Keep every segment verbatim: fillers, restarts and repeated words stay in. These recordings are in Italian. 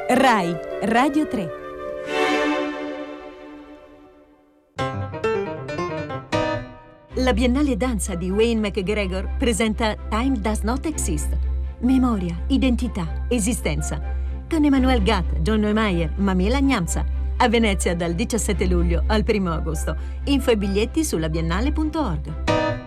Rai Radio tre. La Biennale Danza di Wayne McGregor presenta Time Does Not Exist. Memoria, identità, esistenza. Con Emmanuel Gatt, John Neumeier, Mamela Gnamsa. A Venezia dal diciassette luglio al primo agosto. Info e biglietti sulla biennale punto org.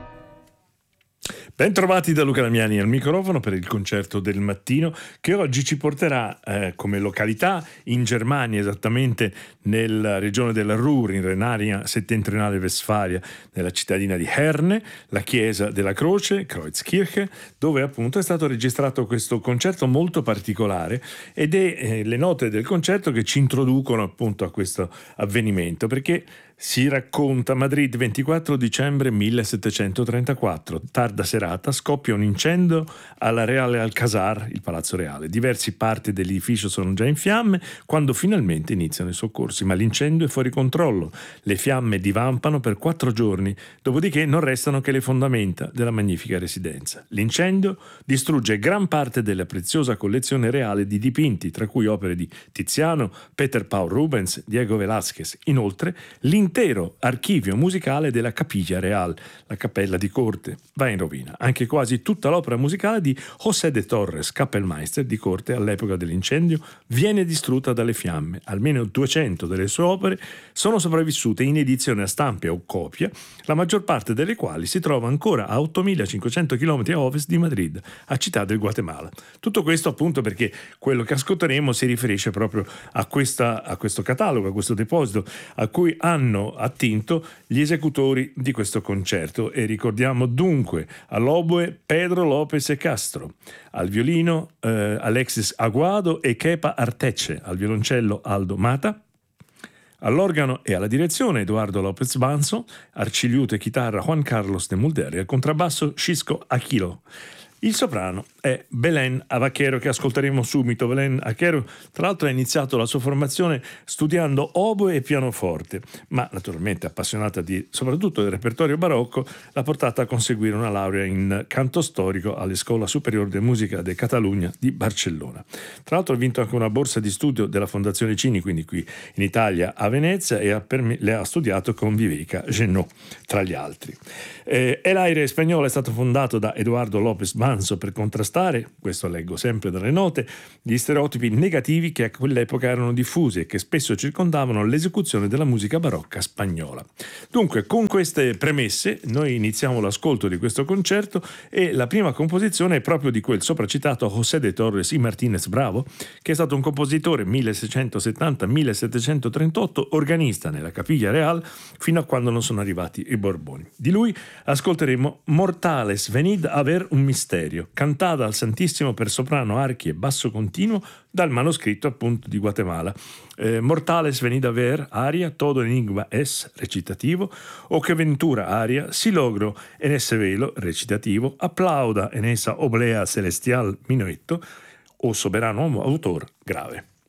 Bentrovati da Luca Damiani al microfono per il concerto del mattino che oggi ci porterà eh, come località in Germania, esattamente nella regione della Ruhr, in Renania settentrionale Westfalia, nella cittadina di Herne, la chiesa della Croce, Kreuzkirche, dove appunto è stato registrato questo concerto molto particolare ed è eh, le note del concerto che ci introducono appunto a questo avvenimento, perché si racconta Madrid, ventiquattro dicembre millesettecentotrentaquattro, tarda serata, scoppia un incendio alla Reale Alcazar, il Palazzo Reale. Diverse parti dell'edificio sono già in fiamme quando finalmente iniziano i soccorsi, ma l'incendio è fuori controllo. Le fiamme divampano per quattro giorni, dopodiché non restano che le fondamenta della magnifica residenza. L'incendio distrugge gran parte della preziosa collezione reale di dipinti, tra cui opere di Tiziano, Peter Paul Rubens, Diego Velázquez. Inoltre, l'intero L'intero archivio musicale della Capilla Real, la cappella di corte, va in rovina. Anche quasi tutta l'opera musicale di José de Torres, Kapellmeister di corte all'epoca dell'incendio, viene distrutta dalle fiamme. Almeno duecento delle sue opere sono sopravvissute in edizione a stampe o copia, la maggior parte delle quali si trova ancora a ottomilacinquecento chilometri a ovest di Madrid, a Città del Guatemala. Tutto questo appunto perché quello che ascolteremo si riferisce proprio a, questa, a questo catalogo, a questo deposito, a cui hanno attinto gli esecutori di questo concerto, e ricordiamo dunque all'oboe Pedro López e Castro, al violino eh, Alexis Aguado e Kepa Arteche, al violoncello Aldo Mata, all'organo e alla direzione Eduardo López Banzo, arcigliuto e chitarra Juan Carlos de Mulder e al contrabbasso Xisco Aquilo. Il soprano è Belén Vaquero, che ascolteremo subito. Belén Vaquero, tra l'altro, ha iniziato la sua formazione studiando oboe e pianoforte, ma naturalmente appassionata di, soprattutto del repertorio barocco, l'ha portata a conseguire una laurea in canto storico all'Escola Superior de Música de Catalunya di Barcellona. Tra l'altro ha vinto anche una borsa di studio della Fondazione Cini, quindi qui in Italia a Venezia, e ha perm- le ha studiato con Viveca Genot, tra gli altri. Eh, El Aire Spagnolo è stato fondato da Eduardo López Banzo per contrastare, questo leggo sempre dalle note, gli stereotipi negativi che a quell'epoca erano diffusi e che spesso circondavano l'esecuzione della musica barocca spagnola. Dunque, con queste premesse noi iniziamo l'ascolto di questo concerto, e la prima composizione è proprio di quel sopracitato José de Torres y Martínez Bravo, che è stato un compositore milleseicentosettanta millesettecentotrentotto, organista nella Capilla Real fino a quando non sono arrivati i Borboni. Di lui ascolteremo Mortales venid a ver un misterio, cantata al Santissimo per soprano, archi e basso continuo dal manoscritto appunto di Guatemala. Eh, Mortales venid a ver, aria, todo enigma es, recitativo, o che ventura aria, si logro en ese velo, recitativo, applauda en esa oblea celestial, minuetto, o soberano autor, grave.